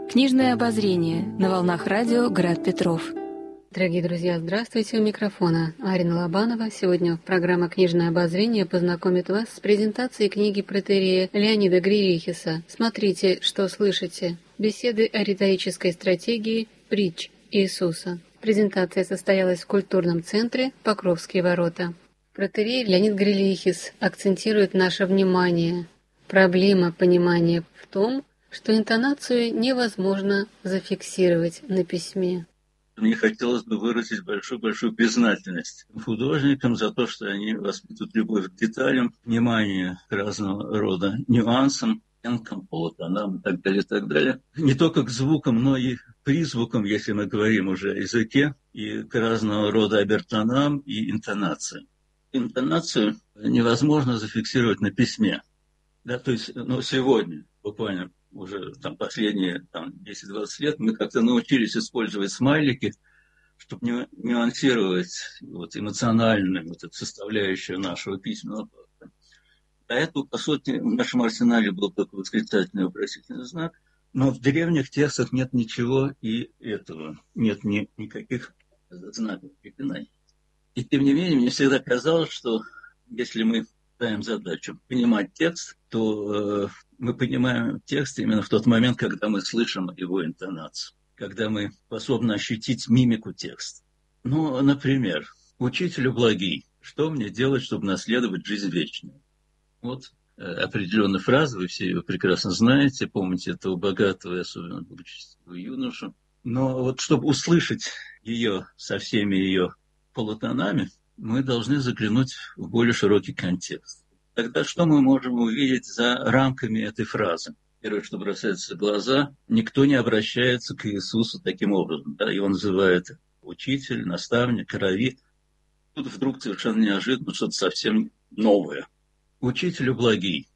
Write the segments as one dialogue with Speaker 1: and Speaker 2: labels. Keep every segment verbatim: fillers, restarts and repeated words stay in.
Speaker 1: Книжное обозрение на волнах радио «Град Петров».
Speaker 2: Дорогие друзья, здравствуйте, у микрофона Арина Лобанова. Сегодня программа «Книжное обозрение» познакомит вас с презентацией книги протоиерея Леонида Грилихиса «Смотрите, что слышите. Беседы о риторической стратегии притч Иисуса». Презентация состоялась в культурном центре «Покровские ворота». Протоиерей Леонид Грилихис акцентирует наше внимание. Проблема понимания в том, что интонацию невозможно зафиксировать на письме.
Speaker 3: Мне хотелось бы выразить большую-большую признательность художникам за то, что они воспитывают любовь к деталям, внимание к разного рода нюансам, оттенкам, полутонам и так далее, и так далее. Не только к звукам, но и призвукам, если мы говорим уже о языке, и к разного рода обертонам и интонациям. Интонацию невозможно зафиксировать на письме. Да, то есть, ну, сегодня, буквально уже там, последние там, десять-двадцать лет, мы как-то научились использовать смайлики, чтобы нюансировать вот, эмоциональную вот, эту составляющую нашего письменного факта. До этого, по сути, в нашем арсенале был только восклицательный и вопросительный знак, но в древних текстах нет ничего и этого, нет ни, никаких знаков препинаний. И тем не менее, мне всегда казалось, что если мы ставим задачу понимать текст, то э, мы понимаем текст именно в тот момент, когда мы слышим его интонацию, когда мы способны ощутить мимику текста. Ну, например, учителю благий, что мне делать, чтобы наследовать жизнь вечную? Вот э, определенная фраза, вы все ее прекрасно знаете, помните этого богатого и особенно благочестивого юношу. Но вот чтобы услышать ее со всеми ее полутонами, мы должны заглянуть в более широкий контекст. Тогда что мы можем увидеть за рамками этой фразы? Первое, что бросается в глаза, никто не обращается к Иисусу таким образом. Да? Его называют учитель, наставник, раввин. Тут вдруг совершенно неожиданно что-то совсем новое. Учителю благий.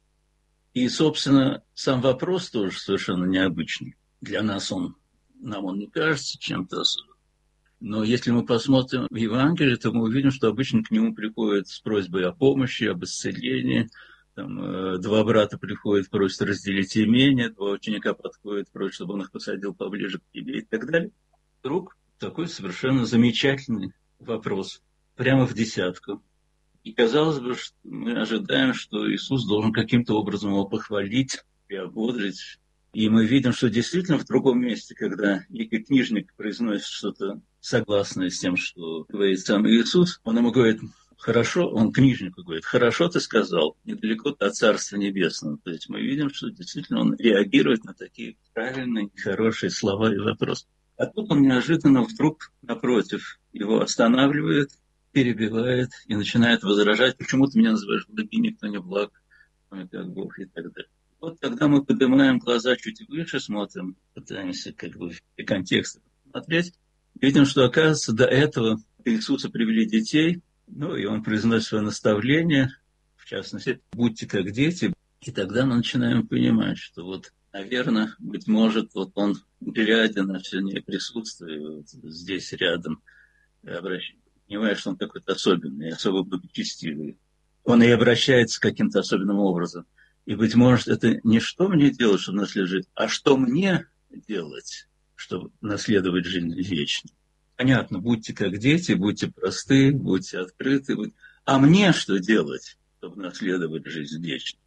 Speaker 3: И, собственно, сам вопрос тоже совершенно необычный. Для нас он, нам он не кажется чем-то особенным. Но если мы посмотрим в Евангелие, то мы увидим, что обычно к нему приходят с просьбой о помощи, об исцелении. Там, э, два брата приходят, просят разделить имение, два ученика подходят, просят, чтобы он их посадил поближе к тебе и так далее. Вдруг такой совершенно замечательный вопрос, прямо в десятку. И казалось бы, что мы ожидаем, что Иисус должен каким-то образом его похвалить, приободрить. И мы видим, что действительно в другом месте, когда некий книжник произносит что-то согласное с тем, что говорит сам Иисус, он ему говорит, хорошо, он книжнику говорит, хорошо ты сказал, недалеко от Царства Небесного. То есть мы видим, что действительно он реагирует на такие правильные, хорошие слова и вопросы. А тут он неожиданно вдруг, напротив, его останавливает, перебивает и начинает возражать, почему ты меня называешь благим, никто не благ, кроме как Бог и так далее. Вот когда мы поднимаем глаза чуть выше, смотрим, пытаемся как бы в контексте смотреть, видим, что, оказывается, до этого Иисуса привели детей, ну, и он произносит свое наставление, в частности, будьте как дети, и тогда мы начинаем понимать, что вот, наверное, быть может, вот он, глядя на все присутствие вот здесь рядом, обращается, понимает, что он какой-то особенный, особо благочестивый. Он и обращается каким-то особенным образом. И, быть может, это не что мне делать, чтобы наследовать, а что мне делать, чтобы наследовать жизнь вечную. Понятно, будьте как дети, будьте просты, будьте открыты. Будь... А мне что делать, чтобы наследовать жизнь вечную?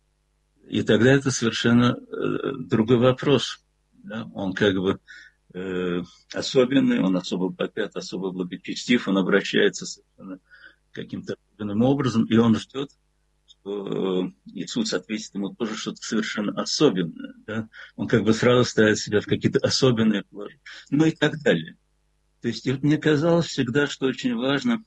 Speaker 3: И тогда это совершенно э, другой вопрос. Да? Он как бы э, особенный, он особо богат, особо благочестив, он обращается совершенно каким-то особенным образом, и он ждет, что Иисус ответит ему тоже что-то совершенно особенное. Да? Он как бы сразу ставит себя в какие-то особенные положения. Ну и так далее. То есть мне казалось всегда, что очень важно,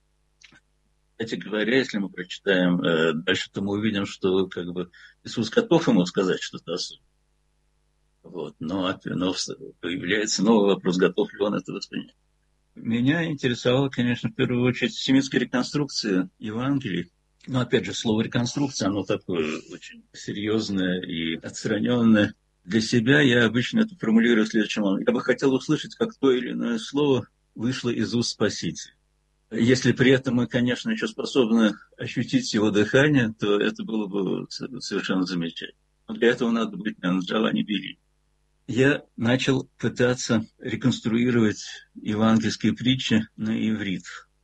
Speaker 3: кстати говоря, если мы прочитаем э, дальше, то мы увидим, что как бы Иисус готов ему сказать что-то особенное. Вот. Но, но появляется новый вопрос, готов ли он это воспринять. Меня интересовала, конечно, в первую очередь семитская реконструкция Евангелий. Но, опять же, слово «реконструкция», оно такое очень серьезное и отстраненное. Для себя я обычно это формулирую следующим образом. Я бы хотел услышать, как то или иное слово вышло из уст Спасителя. Если при этом мы, конечно, еще способны ощутить его дыхание, то это было бы совершенно замечательно. Но для этого надо быть, наверное, Джованни Беллини. я начал пытаться реконструировать евангельские притчи на иврит.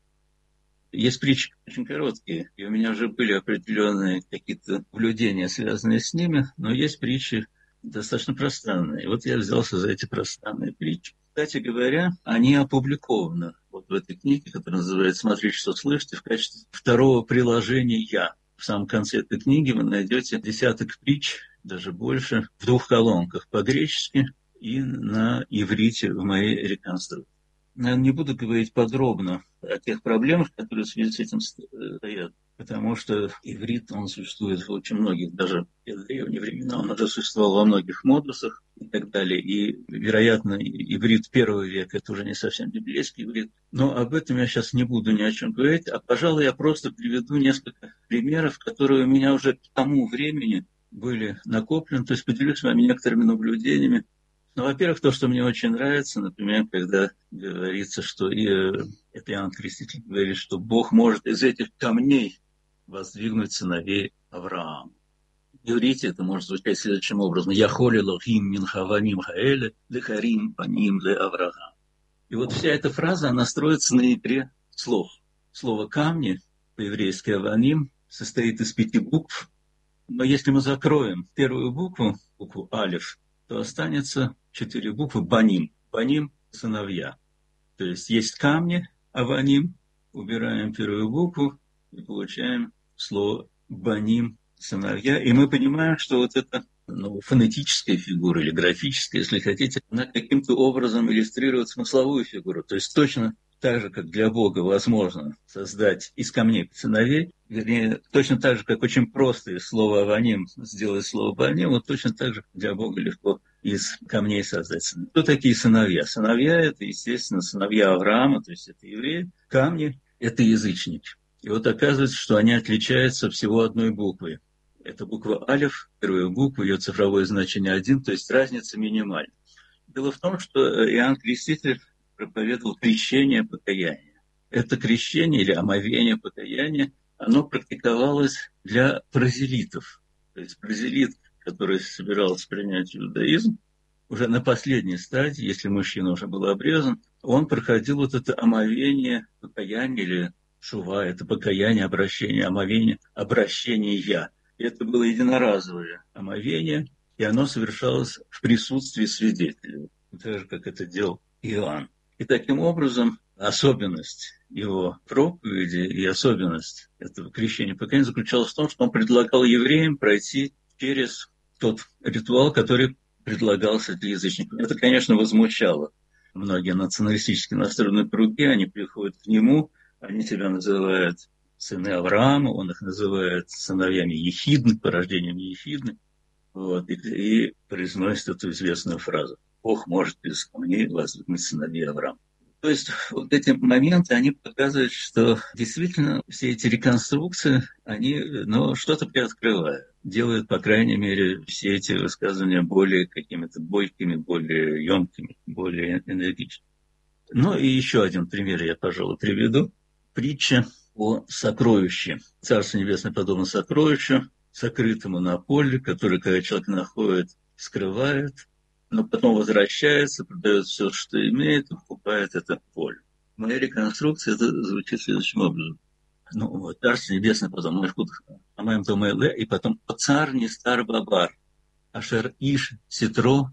Speaker 3: Есть притчи очень короткие, и у меня уже были определенные какие-то наблюдения, связанные с ними, но есть притчи достаточно пространные. Вот я взялся за эти пространные притчи. Кстати говоря, они опубликованы вот в этой книге, которая называется «Смотрите, что слышите», в качестве второго приложения. В самом конце этой книги вы найдете десяток притч, даже больше, в двух колонках по-гречески и на иврите в моей реконструкции. Наверное, не буду говорить подробно о тех проблемах, которые в связи с этим стоят, потому что иврит, он существует в очень многих, даже в древние времена, он уже существовал во многих модусах и так далее. И, вероятно, иврит первого века – это уже не совсем библейский иврит. Но об этом я сейчас не буду ни о чем говорить, а, пожалуй, я просто приведу несколько примеров, которые у меня уже к тому времени были накоплены, то есть поделюсь с вами некоторыми наблюдениями. Ну, во-первых, то, что мне очень нравится, например, когда говорится, что и, это Иоанн Креститель говорит, что Бог может из этих камней воздвигнуть сыновей Авраама. В иврите это может звучать следующим образом: «Яхоли лохим мин хавамим хаэле лехарим паним ле Авраам». И вот вся эта фраза, она строится на игре слов. Слово «камни» по-еврейски «аваним» состоит из пяти букв, но если мы закроем первую букву, букву «алиф», то останется четыре буквы «баним». «Баним» – сыновья. То есть есть камни, «аваним», убираем первую букву и получаем слово «баним», сыновья. И мы понимаем, что вот эта ну, фонетическая фигура или графическая, если хотите, она каким-то образом иллюстрирует смысловую фигуру. То есть точно так же, как для Бога возможно создать из камней сыновей, вернее, точно так же, как очень просто из слова «аваним» сделать слово «баним», вот точно так же для Бога легко из камней создать сыновей. Кто такие сыновья? Сыновья – это, естественно, сыновья Авраама, то есть это евреи. Камни – это язычники. И вот оказывается, что они отличаются всего одной буквой. Это буква «алиф», первая буква, ее цифровое значение один, то есть разница минимальна. Дело в том, что Иоанн Креститель проповедовал крещение покаяния. Это крещение или омовение покаяния, оно практиковалось для прозелитов. То есть прозелит, который собирался принять иудаизм, уже на последней стадии, если мужчина уже был обрезан, он проходил вот это омовение покаяния или шува, это покаяние, обращение, омовение, обращение. Это было единоразовое омовение, и оно совершалось в присутствии свидетелей, так же, как это делал Иоанн. И таким образом особенность его проповеди и особенность этого крещения покаяния заключалась в том, что он предлагал евреям пройти через тот ритуал, который предлагался для язычников. Это, конечно, возмущало многие националистически настроенные круги, они приходят к нему, они себя называют сыны Авраама, он их называет сыновьями Ехидны, порождением Ехидны, вот, и, и произносит эту известную фразу: «Бог может из камней воздвигнуть сыновей Авраама». То есть вот эти моменты, они показывают, что действительно все эти реконструкции, они ну, что-то приоткрывают, делают, по крайней мере, все эти высказывания более какими-то бойкими, более емкими, более энергичными. Ну и еще один пример я, пожалуй, приведу. Притча о сокровище. Царство Небесное подобно сокровищу, сокрытому на поле, которое, когда человек находит, скрывает, но потом возвращается, продает все, что имеет, и покупает это поле. В моей реконструкции это звучит следующим образом. Ну вот, Царство Небесное подобно Амаем Томэлэ, и потом Царь Нестар Бабар, Ашер Иш Ситро,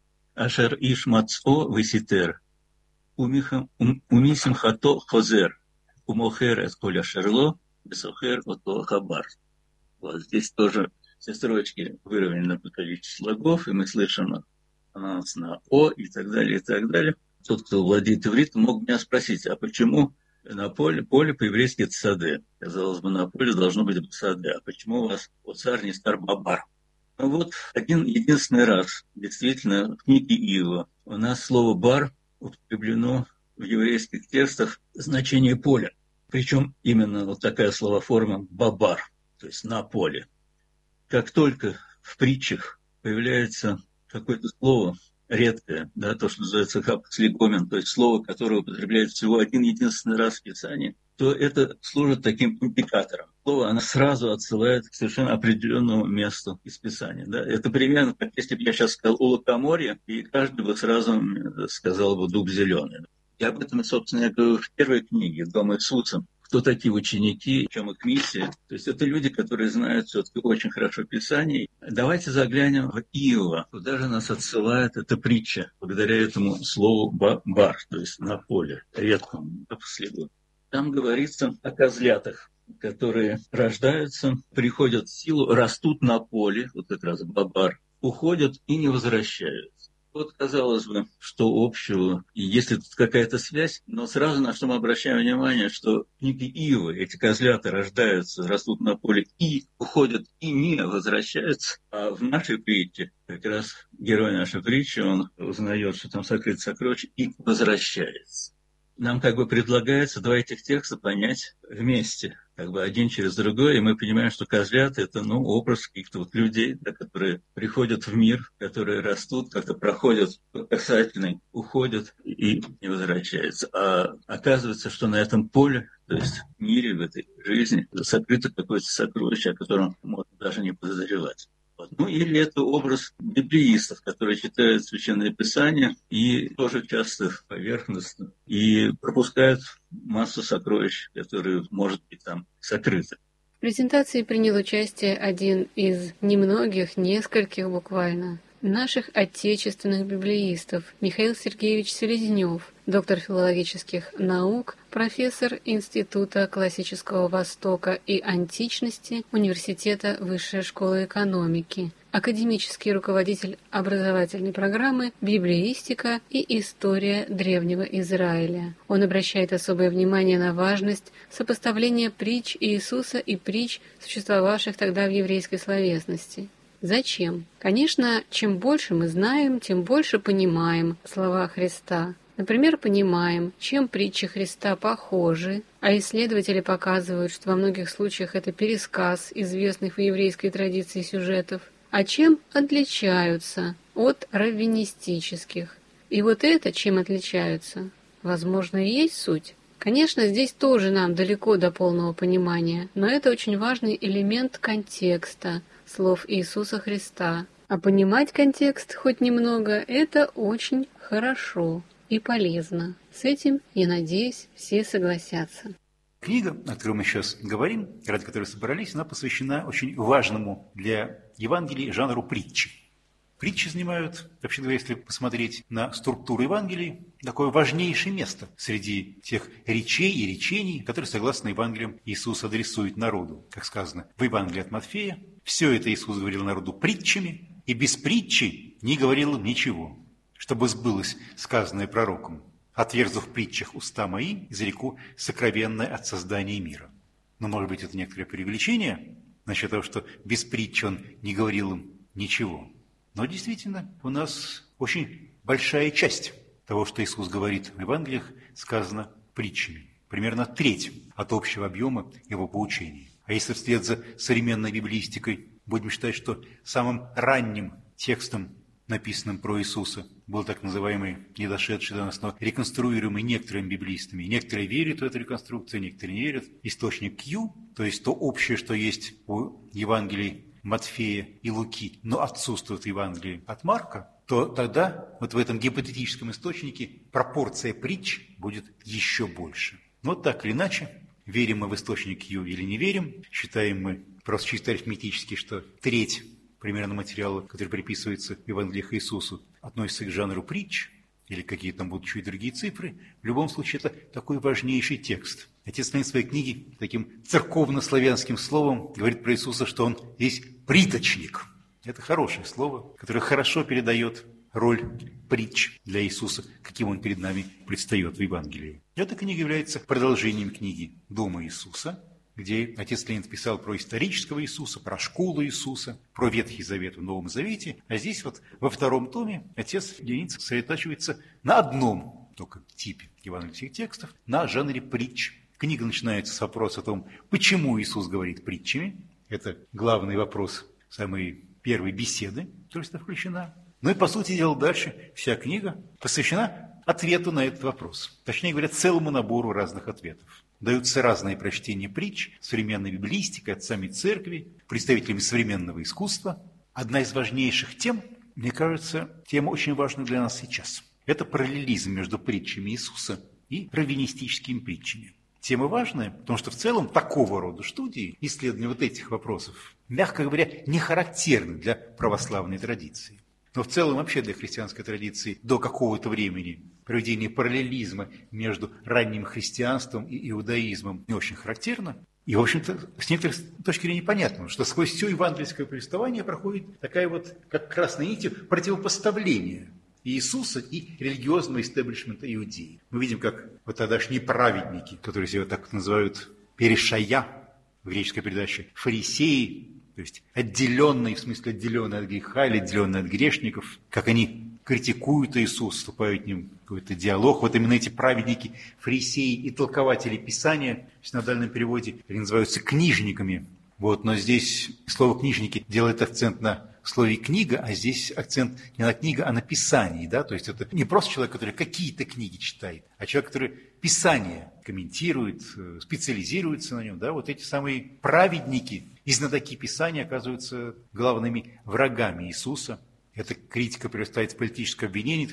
Speaker 3: Ашер Иш Мацо Виситер, Умисим Хато Хозер, Умохер эт Коля Шерло, Бесохер Ото Хабар. Вот здесь тоже все строчки выровнены по количеству слогов, и мы слышим анонс на О и так далее, и так далее. Тот, кто владеет ивритом, мог меня спросить, а почему на поле, поле по-еврейски это саде? Казалось бы, на поле должно быть саде. А почему у вас о царь Нестар Бабар? Ну вот, один единственный раз, действительно, в книге Иова у нас слово «бар» употреблено в еврейских текстах значение поля. Причем именно вот такая словоформа «бабар», то есть «на поле». Как только в притчах появляется какое-то слово редкое, да, то, что называется хапслигомен, то есть слово, которое употребляется всего один единственный раз в Писании, то это служит таким индикатором. Слово, оно сразу отсылает к совершенно определенному месту из Писания. Да? Это примерно, как если бы я сейчас сказал «у лукоморья», и каждый бы сразу сказал бы «дуб зеленый». И об этом, собственно, я говорю в первой книге «Дом Иисуса». Кто такие ученики, в чем их миссия. То есть это люди, которые знают все-таки очень хорошо Писание. Давайте заглянем в Иова. Куда же нас отсылает эта притча, благодаря этому слову «бар», то есть на поле, редкому, последу. Там говорится о козлятах, которые рождаются, приходят в силу, растут на поле, вот как раз бабар, уходят и не возвращаются. Вот, казалось бы, что общего, и если тут какая-то связь, но сразу на что мы обращаем внимание, что в книге Иова эти козлята рождаются, растут на поле и уходят, и не возвращаются. А в нашей притче, как раз герой нашей притчи, он узнает, что там сокрыто сокровище, и возвращается. Нам как бы предлагается два этих текста понять вместе, как бы один через другой, и мы понимаем, что козлята – это ну, образ каких-то вот людей, да, которые приходят в мир, которые растут, как-то проходят касательный, уходят и не возвращаются. А оказывается, что на этом поле, то есть в мире, в этой жизни, сокрыто какое-то сокровище, о котором можно даже не подозревать. Ну, или это образ библеистов, которые читают Священное Писание и тоже часто поверхностно, и пропускают массу сокровищ, которые, может быть, там сокрыты.
Speaker 2: В презентации принял участие один из немногих, нескольких буквально, наших отечественных библеистов Михаил Сергеевич Селезнев, доктор филологических наук, профессор Института классического Востока и античности Университета Высшей школы экономики, академический руководитель образовательной программы «Библеистика и история древнего Израиля». Он обращает особое внимание на важность сопоставления притч Иисуса и притч, существовавших тогда в еврейской словесности. Зачем? Конечно, чем больше мы знаем, тем больше понимаем слова Христа. Например, понимаем, чем притчи Христа похожи, а исследователи показывают, что во многих случаях это пересказ известных в еврейской традиции сюжетов, а чем отличаются от раввинистических. И вот это, чем отличаются, возможно, и есть суть. Конечно, здесь тоже нам далеко до полного понимания, но это очень важный элемент контекста слов Иисуса Христа. А понимать контекст хоть немного – это очень хорошо и полезно. С этим, я надеюсь, все согласятся.
Speaker 4: Книга, о которой мы сейчас говорим, ради которой собрались, она посвящена очень важному для Евангелий жанру притчи. Притчи занимают, вообще говоря, если посмотреть на структуру Евангелий, такое важнейшее место среди тех речей и речений, которые, согласно Евангелиям, Иисус адресует народу. Как сказано в Евангелии от Матфея, все это Иисус говорил народу притчами, и без притчи не говорил ничего, чтобы сбылось сказанное пророком: «Отверзу в притчах уста мои, изреку сокровенное от создания мира». Но, может быть, это некоторое преувеличение насчет того, что без притчи он не говорил им ничего. Но действительно, у нас очень большая часть того, что Иисус говорит в Евангелиях, сказано притчами. Примерно треть от общего объема его поучений. А если вслед за современной библеистикой будем считать, что самым ранним текстом, написанным про Иисуса, был так называемый, не дошедший до нас, но реконструируемый некоторыми библеистами. Некоторые верят в эту реконструкцию, некоторые не верят. Источник Q, то есть то общее, что есть у Евангелий Матфея и Луки, но отсутствует в Евангелии от Марка, то тогда вот в этом гипотетическом источнике пропорция притч будет еще больше. Но так или иначе, верим мы в источник Q или не верим, считаем мы просто чисто арифметически, что треть примерно материала, который приписывается в Евангелиях Иисусу, относится к жанру притч, или какие там будут чуть другие цифры. В любом случае, это такой важнейший текст. Отец Леонид в своей книге таким церковно-славянским словом говорит про Иисуса, что он есть приточник. Это хорошее слово, которое хорошо передает роль притч для Иисуса, каким он перед нами предстает в Евангелии. Эта книга является продолжением книги «Дома Иисуса», где отец Леонид писал про исторического Иисуса, про школу Иисуса, про Ветхий Завет в Новом Завете. А здесь вот во втором томе отец Леонид сосредотачивается на одном только типе евангельских текстов, на жанре притч. Книга начинается с вопроса о том, почему Иисус говорит притчами. Это главный вопрос самой первой беседы, которая сюда включена. Ну и, по сути дела, дальше вся книга посвящена ответу на этот вопрос. Точнее говоря, целому набору разных ответов. даются разные прочтения притч современной библистикой, отцами церкви, представителями современного искусства. Одна из важнейших тем, мне кажется, тема очень важна для нас сейчас. Это параллелизм между притчами Иисуса и раввинистическими притчами. Тема важная, потому что в целом такого рода студии, исследования вот этих вопросов, мягко говоря, не характерны для православной традиции. Но в целом вообще для христианской традиции до какого-то времени проведение параллелизма между ранним христианством и иудаизмом не очень характерно. И, в общем-то, с некоторой точки зрения понятно, что сквозь все евангельское повествование проходит такая вот, как красной нитью, противопоставление Иисуса и религиозного истеблишмента Иудеи. Мы видим, как вот тогдашние праведники, которые себя так называют перешая в греческой передаче, фарисеи, то есть отделенные, в смысле отделенные от греха или отделенные от грешников, как они критикуют Иисуса, вступают с ним в какой-то диалог. Вот именно эти праведники, фарисеи и толкователи Писания, в синодальном переводе, они называются книжниками. Вот, но здесь слово «книжники» делает акцент на слове «книга», а здесь акцент не на книга, а на Писании. Да? То есть это не просто человек, который какие-то книги читает, а человек, который Писание комментирует, специализируется на нем. Да? Вот эти самые праведники и знатоки Писания оказываются главными врагами Иисуса. Эта критика превращается в политическое обвинение.